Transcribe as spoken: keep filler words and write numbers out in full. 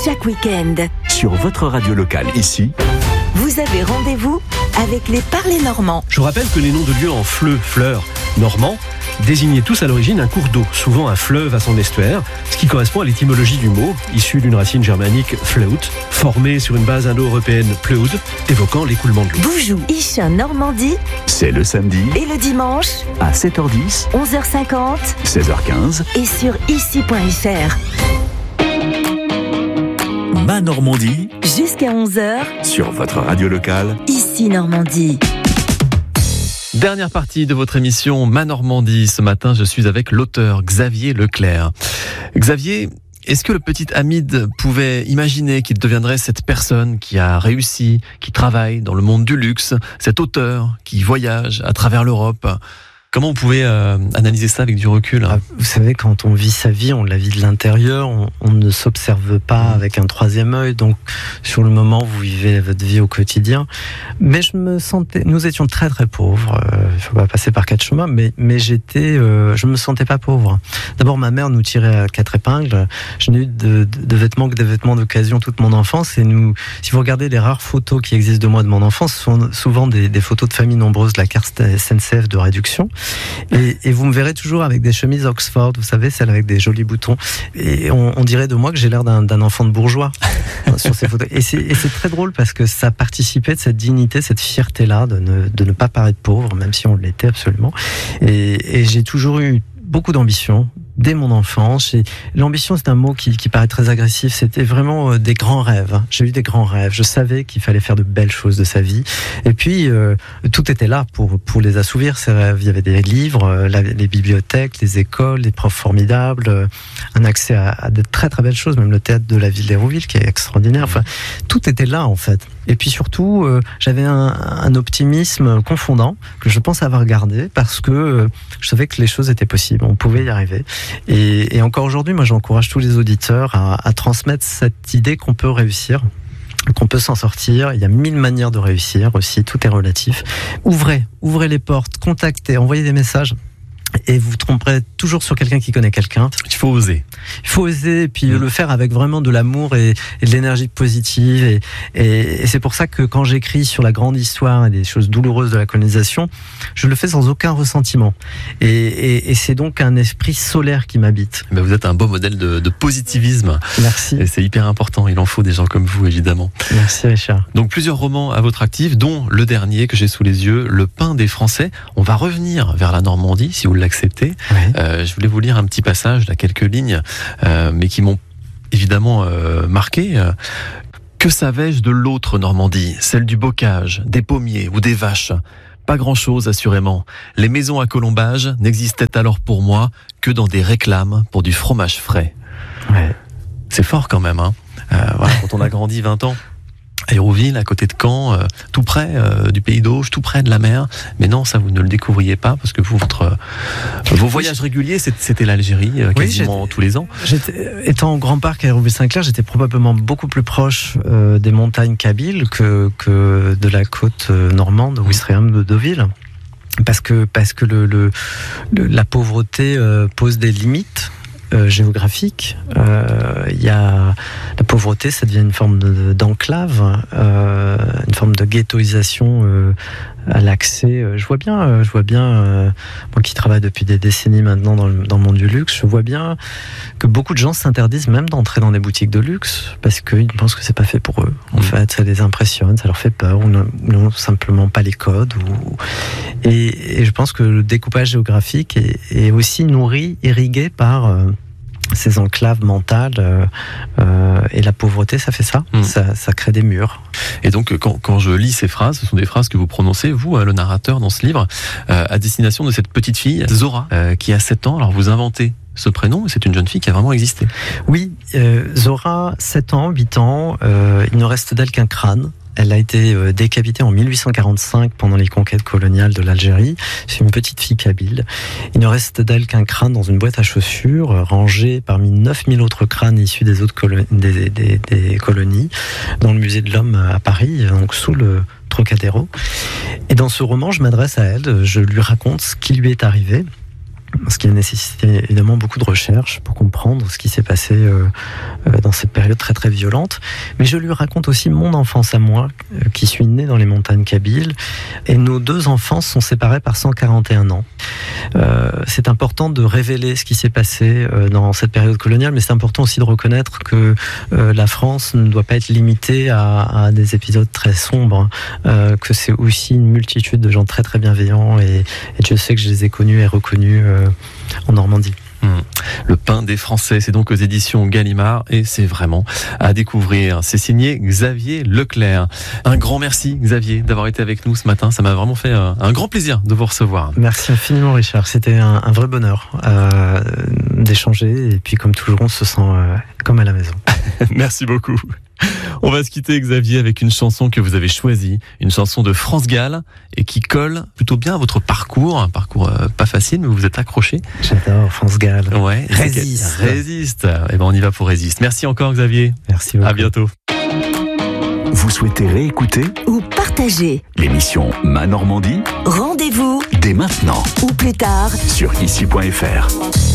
chaque week-end. Sur votre radio locale, ici, vous avez rendez-vous avec les Parlers Normands. Je vous rappelle que les noms de lieux en fleu, fleur, normand désignaient tous à l'origine un cours d'eau, souvent un fleuve à son estuaire, ce qui correspond à l'étymologie du mot, issu d'une racine germanique fleut, formée sur une base indo-européenne pleud, évoquant l'écoulement de l'eau. Boujou, Ichin, Normandie, c'est le samedi et le dimanche à sept heures dix, onze heures cinquante, seize heures quinze et sur ici point f r. Ma Normandie, Jusqu'à onze heures, sur votre radio locale, ici Normandie. Dernière partie de votre émission Ma Normandie. Ce matin, je suis avec l'auteur Xavier Leclerc. Xavier, est-ce que le petit Hamid pouvait imaginer qu'il deviendrait cette personne qui a réussi, qui travaille dans le monde du luxe, cet auteur qui voyage à travers l'Europe ? Comment vous pouvez euh, analyser ça avec du recul ? Ah, vous savez, quand on vit sa vie, on la vit de l'intérieur, on, on ne s'observe pas avec un troisième œil, donc sur le moment, vous vivez votre vie au quotidien. Mais je me sentais, nous étions très très pauvres, il euh, ne faut pas passer par quatre chemins, mais, mais j'étais, euh, je me sentais pas pauvre. D'abord, ma mère nous tirait à quatre épingles, je n'ai eu de, de, de vêtements que des vêtements d'occasion toute mon enfance, et nous, si vous regardez les rares photos qui existent de moi de mon enfance, ce sont souvent des, des photos de familles nombreuses de la carte S N C F de réduction. Et, et vous me verrez toujours avec des chemises Oxford, vous savez, celles avec des jolis boutons. Et on, on dirait de moi que j'ai l'air d'un, d'un enfant de bourgeois sur ces photos. Et c'est, et c'est très drôle parce que ça participait de cette dignité, cette fierté-là de ne, de ne pas paraître pauvre, même si on l'était absolument. Et, et j'ai toujours eu beaucoup d'ambition dès mon enfance. Et l'ambition, c'est un mot qui, qui paraît très agressif. C'était vraiment des grands rêves. J'ai eu des grands rêves. Je savais qu'il fallait faire de belles choses de sa vie. Et puis, euh, tout était là pour, pour les assouvir, ces rêves. Il y avait des livres, la, les bibliothèques, les écoles, les profs formidables, euh, un accès à, à de très très belles choses, même le théâtre de la ville d'Hérouville, qui est extraordinaire. Enfin, tout était là, en fait. Et puis surtout, euh, j'avais un, un optimisme confondant que je pense avoir gardé parce que euh, je savais que les choses étaient possibles. On pouvait y arriver. Et, et encore aujourd'hui, moi, j'encourage tous les auditeurs à, à transmettre cette idée qu'on peut réussir, qu'on peut s'en sortir. Il y a mille manières de réussir aussi, tout est relatif. Ouvrez, ouvrez les portes, contactez, envoyez des messages. Et vous tromperez toujours sur quelqu'un qui connaît quelqu'un. Il faut oser. Il faut oser, et puis mmh. le faire avec vraiment de l'amour et, et de l'énergie positive. Et, et, et c'est pour ça que quand j'écris sur la grande histoire et des choses douloureuses de la colonisation, je le fais sans aucun ressentiment. Et, et, et c'est donc un esprit solaire qui m'habite. Mais vous êtes un beau modèle de, de positivisme. Merci. Et c'est hyper important. Il en faut des gens comme vous, évidemment. Merci, Richard. Donc plusieurs romans à votre actif, dont le dernier que j'ai sous les yeux, Le pain des Français. On va revenir vers la Normandie, si vous l'acceptez. Oui. Euh, je voulais vous lire un petit passage, là, quelques lignes, euh, mais qui m'ont évidemment euh, marqué. Euh, que savais-je de l'autre Normandie, celle du bocage, des pommiers ou des vaches ? Pas grand-chose, assurément. Les maisons à colombages n'existaient alors pour moi que dans des réclames pour du fromage frais. Ouais. C'est fort quand même, hein. Euh, voilà, quand on a grandi vingt ans à Hérouville, à côté de Caen, euh, tout près euh, du Pays d'Auge, tout près de la mer. Mais non, ça vous ne le découvriez pas parce que vous, votre, euh, vos voyages réguliers, c'était l'Algérie euh, quasiment oui, tous les ans. Étant au Grand Parc à Hérouville-Saint-Clair, j'étais probablement beaucoup plus proche euh, des montagnes kabyles que, que de la côte euh, normande, Ouistreham de Deauville. Parce que, parce que le, le, le, la pauvreté euh, pose des limites Euh, géographique. Euh, y a la pauvreté, ça devient une forme de, d'enclave, euh, une forme de ghettoisation euh, à l'accès. Je vois bien, euh, je vois bien, euh, moi qui travaille depuis des décennies maintenant dans le, dans le monde du luxe, je vois bien que beaucoup de gens s'interdisent même d'entrer dans des boutiques de luxe parce qu'ils pensent que c'est pas fait pour eux. En mmh. fait, ça les impressionne, ça leur fait peur, ou n'ont simplement pas les codes. Ou... Et, et je pense que le découpage géographique est, est aussi nourri, irrigué par euh, ces enclaves mentales euh, euh, et la pauvreté, ça fait ça, mmh. ça, ça crée des murs. Et donc quand, quand je lis ces phrases, ce sont des phrases que vous prononcez, vous, le narrateur dans ce livre, euh, à destination de cette petite fille, Zora, euh, qui a sept ans. Alors vous inventez ce prénom, mais c'est une jeune fille qui a vraiment existé. Oui, euh, Zora, sept ans, huit ans, euh, il ne reste d'elle qu'un crâne. Elle a été décapitée en mille huit cent quarante-cinq pendant les conquêtes coloniales de l'Algérie. C'est une petite fille kabyle. Il ne reste d'elle qu'un crâne dans une boîte à chaussures, rangé parmi neuf mille autres crânes issus des autres colonies, des, des, des colonies, dans le musée de l'Homme à Paris, donc sous le Trocadéro. Et dans ce roman, je m'adresse à elle, je lui raconte ce qui lui est arrivé. ce qui a nécessité évidemment beaucoup de recherche pour comprendre ce qui s'est passé euh, euh, dans cette période très très violente. Mais je lui raconte aussi mon enfance à moi, euh, qui suis né dans les montagnes kabyles, et nos deux enfances sont séparées par cent quarante et un ans. Euh, c'est important de révéler ce qui s'est passé euh, dans cette période coloniale, mais c'est important aussi de reconnaître que euh, la France ne doit pas être limitée à, à des épisodes très sombres, euh, que c'est aussi une multitude de gens très très bienveillants, et, et je sais que je les ai connus et reconnus euh, en Normandie. Mmh. Le pain des Français, c'est donc aux éditions Gallimard et c'est vraiment à découvrir. C'est signé Xavier Leclerc. Un grand merci Xavier d'avoir été avec nous ce matin. Ça m'a vraiment fait un, un grand plaisir de vous recevoir. Merci infiniment Richard. C'était un, un vrai bonheur euh, d'échanger et puis comme toujours on se sent euh, comme à la maison. Merci beaucoup. On va se quitter Xavier avec une chanson que vous avez choisie, une chanson de France Gall et qui colle plutôt bien à votre parcours, un parcours euh, pas facile mais vous vous êtes accroché. J'adore France Gall. Ouais, Résiste. Résiste. Et ben on y va pour Résiste. Merci encore Xavier. Merci beaucoup. À bientôt. Vous souhaitez réécouter Ou partager. l'émission Ma Normandie Rendez-vous dès maintenant ou plus tard sur ici point f r.